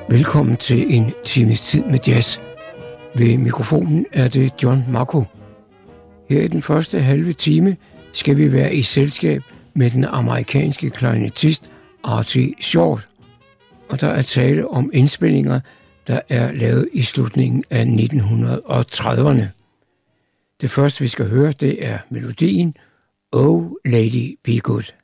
Velkommen til en times tid med jazz. Ved mikrofonen er det John Marco. Her i den første halve time skal vi være i selskab med den amerikanske klarinettist Artie Short. Og der er tale om indspillinger, der er lavet i slutningen af 1930'erne. Det første vi skal høre, det er melodien Oh Lady Be Good.